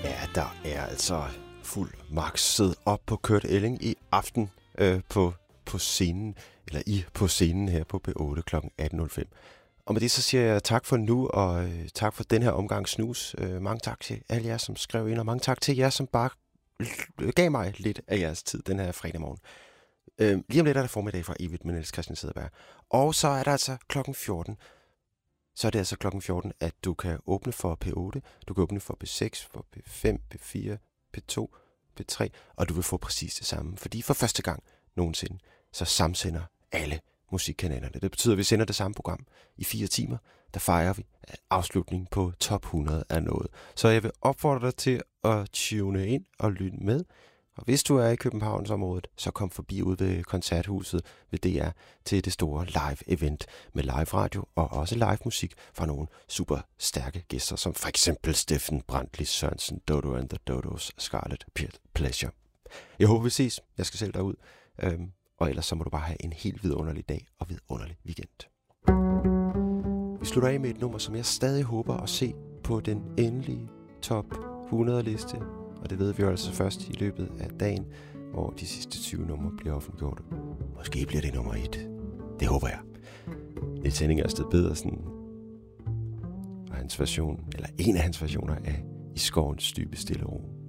Ja, der er altså fuld makset op på Kurt Elling i aften på scenen, eller på scenen her på B8 kl. 18.05. Og med det så siger jeg tak for nu, og tak for den her omgang snus. Mange tak til alle jer, som skrev ind, og mange tak til jer, som bare gav mig lidt af jeres tid den her fredag morgen. Lige om lidt er der formiddag fra Evigt med Niels Christian Cederberg. Og så er der altså klokken 14. Så er det altså klokken 14, at du kan åbne for P8, du kan åbne for P6, for P5, P4, P2, P3, og du vil få præcis det samme. Fordi for første gang nogensinde, så samsender alle musikkanalerne. Det betyder, at vi sender det samme program i 4 timer. Der fejrer vi, at afslutningen på top 100 er nået. Så jeg vil opfordre dig til at tune ind og lytte med. Og hvis du er i Københavnsområdet, så kom forbi ud ved Koncerthuset ved DR til det store live-event med live radio og også live musik fra nogle super stærke gæster, som for eksempel Steffen Brandt, Sørensen, Dodo and the Dodos, Scarlet Pleasure. Jeg håber, vi ses. Jeg skal selv derud. Og ellers så må du bare have en helt vidunderlig dag og vidunderlig weekend. Vi slutter af med et nummer, som jeg stadig håber at se på den endelige top 100-liste. Og det ved vi jo altså først i løbet af dagen, hvor de sidste 20 numre bliver offentliggjort. Måske bliver det nummer 1. Det håber jeg. Niels Henning Ørsted Pedersen og hans version, eller en af hans versioner af I skovens dybe stille ro.